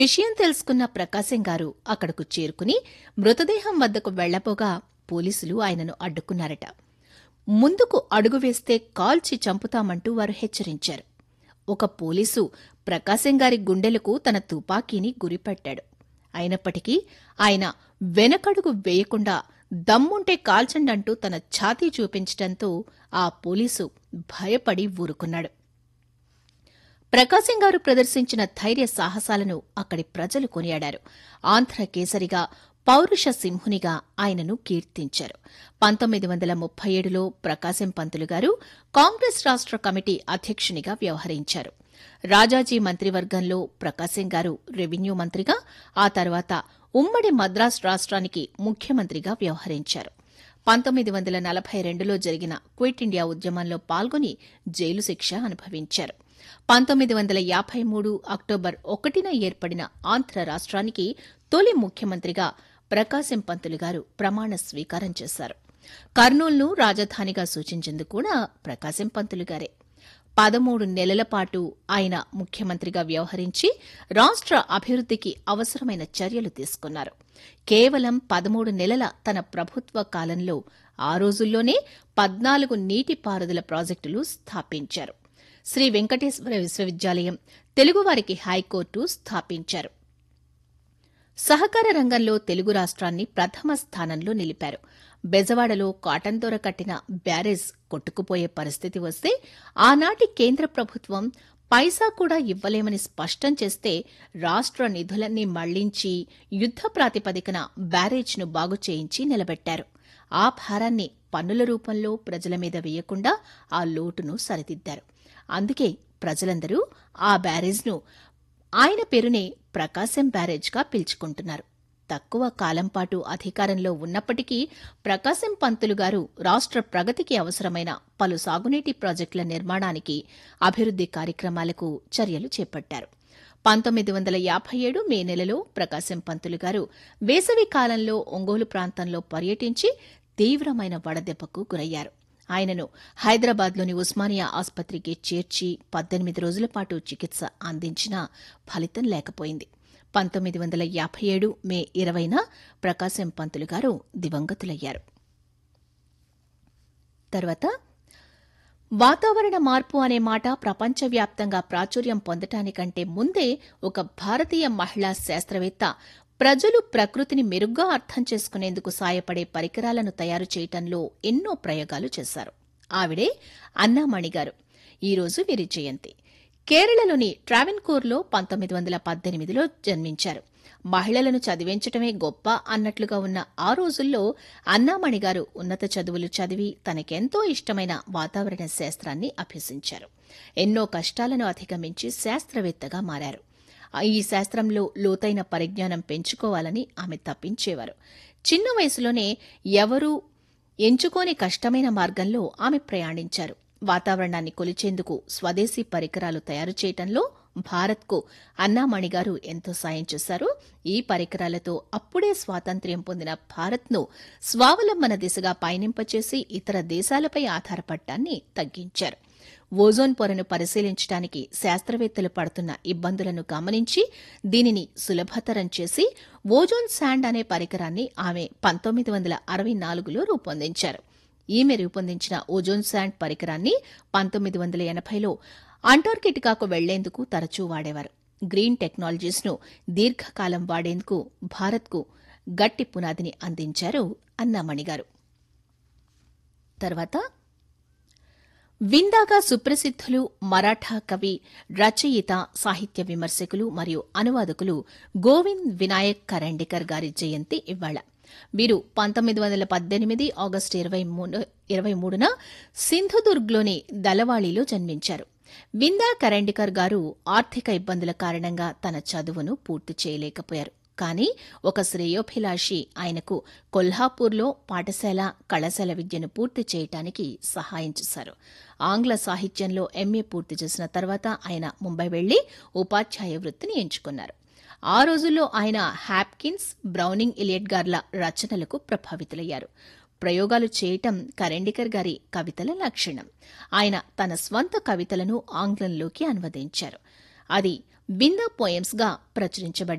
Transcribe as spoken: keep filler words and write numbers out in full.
విషయం తెలుసుకున్న ప్రకాశం గారు అక్కడకు చేరుకుని మృతదేహం వద్దకు వెళ్లబోగా పోలీసులు ఆయనను అడ్డుకున్నారట. ముందుకు అడుగు వేస్తే కాల్చి చంపుతామంటూ వారు హెచ్చరించారు. ఒక పోలీసు ప్రకాశం గారి గుండెలకు తన తుపాకీని గురిపెట్టాడు. అయినప్పటికీ ఆయన వెనకడుగు వేయకుండా దమ్ముంటే కాల్చండంటూ తన ఛాతీ చూపించటంతో ఆ పోలీసు భయపడి ఊరుకున్నాడు. ప్రకాశం గారు ప్రదర్శించిన ధైర్య సాహసాలను అక్కడి ప్రజలు కొనియాడారు. ఆంధ్ర కేసరిగా, పౌరుష సింహునిగా ఆయనను కీర్తించారు. పంతొమ్మిది వందల ముప్పై ఏడులో ప్రకాశం పంతులు గారు కాంగ్రెస్ రాష్ట్ర కమిటీ అధ్యక్షునిగా వ్యవహరించారు. రాజాజీ మంత్రివర్గంలో ప్రకాశం గారు రెవెన్యూ మంత్రిగా, ఆ తర్వాత ఉమ్మడి మద్రాస్ రాష్ట్రానికి ముఖ్యమంత్రిగా వ్యవహరించారు. పంతొమ్మిది వందల నలభై రెండులో జరిగిన క్విట్ ఇండియా ఉద్యమంలో పాల్గొని జైలు శిక్ష అనుభవించారు. పంతొమ్మిది వందల యాభై మూడు అక్టోబర్ ఒకటిన ఏర్పడిన ఆంధ్ర రాష్ట్రానికి తొలి ముఖ్యమంత్రిగా ప్రకాశం పంతులు గారు ప్రమాణ స్వీకారం చేశారు. కర్నూలును రాజధానిగా సూచించింది కూడా ప్రకాశం పంతులు గారే. పదమూడు నెలల పాటు ఆయన ముఖ్యమంత్రిగా వ్యవహరించి రాష్ట్ర అభివృద్దికి అవసరమైన చర్యలు తీసుకున్నారు. కేవలం పదమూడు నెలల తన ప్రభుత్వ కాలంలో ఆ రోజుల్లోనే పద్నాలుగు నీటిపారుదల ప్రాజెక్టులు స్థాపించారు. శ్రీ వెంకటేశ్వర విశ్వవిద్యాలయం, తెలుగువారికి హైకోర్టు స్థాపించారు. సహకార రంగంలో తెలుగు రాష్ట్రాన్ని ప్రథమ స్థానంలో నిలిపారు. బెజవాడలో కాటన్ దొర కట్టిన బ్యారేజ్ కొట్టుకుపోయే పరిస్థితి వస్తే ఆనాటి కేంద్ర ప్రభుత్వం పైసా కూడా ఇవ్వలేమని స్పష్టం చేస్తే రాష్ట్ర నిధులన్నీ మళ్లించి యుద్ద ప్రాతిపదికన బ్యారేజ్ను బాగు చేయించి నిలబెట్టారు. ఆ భారాన్ని పన్నుల రూపంలో ప్రజల మీద వేయకుండా ఆ లోటును సరిదిద్దారు. అందుకే ప్రజలందరూ ఆ బ్యారేజ్ను ఆయన పేరునే ప్రకాశం బ్యారేజ్గా పిలుచుకుంటున్నారు. తక్కువ కాలంపాటు అధికారంలో ఉన్నప్పటికీ ప్రకాశం పంతులు గారు రాష్ట్ర ప్రగతికి అవసరమైన పలు సాగునీటి ప్రాజెక్టుల నిర్మాణానికి, అభివృద్ది కార్యక్రమాలకు చర్యలు చేపట్టారు. పంతొమ్మిది వందల యాభై ఏడు మే నెలలో ప్రకాశం పంతులు గారు వేసవి కాలంలో ఒంగోలు ప్రాంతంలో పర్యటించి తీవ్రమైన వడదెబ్బకు గురయ్యారు. ఆయనను హైదరాబాద్లోని ఉస్మానియా ఆసుపత్రికి చేర్చి పద్దెనిమిది రోజుల పాటు చికిత్స అందించినా ఫలితం లేకపోయింది. పంతొమ్మిది వందల యాభై ఏడు మే ఇరవైన ప్రకాశం పంతులు గారు దివంగతులయ్యారు. తర్వాత వాతావరణ మార్పు అనే మాట ప్రపంచవ్యాప్తంగా ప్రాచుర్యం పొందటానికంటే ముందే ఒక భారతీయ మహిళా శాస్త్రవేత్త ప్రజలు ప్రకృతిని మెరుగ్గా అర్థం చేసుకునేందుకు సాయపడే పరికరాలను తయారు చేయటంలో ఎన్నో ప్రయోగాలు చేశారు. ఆవిడే అన్నామణి గారు. ఈరోజు వీరి జయంతి. కేరళలోని ట్రావెన్కోర్లో పంతొమ్మిది వందల పద్దెనిమిదిలో జన్మించారు. మహిళలను చదివించటమే గొప్ప అన్నట్లుగా ఉన్న ఆ రోజుల్లో అన్నామణి గారు ఉన్నత చదువులు చదివి తనకెంతో ఇష్టమైన వాతావరణ శాస్త్రాన్ని అభ్యసించారు. ఎన్నో కష్టాలను అధిగమించి శాస్త్రవేత్తగా మారారు. ఈ శాస్త్రంలో లోతైన పరిజ్ఞానం పెంచుకోవాలని ఆమె తప్పించేవారు. చిన్న వయసులోనే ఎవరూ ఎంచుకోని కష్టమైన మార్గంలో ఆమె ప్రయాణించారు. వాతావరణాన్ని కొలిచేందుకు స్వదేశీ పరికరాలు తయారు చేయటంలో భారత్కు అన్నామణి గారు ఎంతో సాయం చేశారు. ఈ పరికరాలతో అప్పుడే స్వాతంత్ర్యం పొందిన భారత్ను స్వావలంబన దిశగా పయనింపచేసి ఇతర దేశాలపై ఆధారపడటాన్ని తగ్గించారు. ఓజోన్ పొరను పరిశీలించడానికి శాస్త్రవేత్తలు పడుతున్న ఇబ్బందులను గమనించి దీనిని సులభతరం చేసి ఓజోన్ శాండ్ అనే పరికరాన్ని ఆమె పంతొమ్మిది వందల అరవై నాలుగులో రూపొందించారు. ఈమె రూపొందించిన ఓజోన్ శాండ్ పరికరాన్ని పంతొమ్మిది వందల ఎనభైలో అంటార్కిటికాకు వెళ్లేందుకు తరచూ వాడేవారు. గ్రీన్ టెక్నాలజీస్ ను దీర్ఘకాలం వాడేందుకు భారత్కు గట్టి పునాదిని అందించారు అన్నామణి గారు. తర్వాత విందాగా సుప్రసిద్ధులు మరాఠా కవి, రచయిత, సాహిత్య విమర్శకులు మరియు అనువాదకులు గోవింద్ వినాయక్ కరండికర్ గారి జయంతి ఇవాళ. వీరు పంతొమ్మిది వందల పద్దెనిమిది ఆగస్టు ఇరవై మూడున సింధుదుర్గ్లోని దళవాళిలో జన్మించారు. విందా కరండికర్ గారు ఆర్థిక ఇబ్బందుల కారణంగా తన చదువును పూర్తి చేయలేకపోయారు. కానీ ఒక శ్రేయోభిలాషి ఆయనకు కొల్హాపూర్లో పాఠశాల, కళాశాల విద్యను పూర్తి చేయటానికి సహాయం చేశారు. ఆంగ్ల సాహిత్యంలో ఎంఏ పూర్తి చేసిన తర్వాత ఆయన ముంబై వెళ్లి ఉపాధ్యాయ వృత్తిని ఎంచుకున్నారు. ఆ రోజుల్లో ఆయన హ్యాప్కిన్స్, బ్రౌనింగ్, ఇలియట్ గార్ల రచనలకు ప్రభావితులయ్యారు. ప్రయోగాలు చేయటం కరండికర్ గారి కవితల లక్షణం. ఆయన తన స్వంత కవితలను ఆంగ్లంలోకి అనువదించారు. అది బిందా పోయమ్స్గా ప్రచురించబడ్డాయి.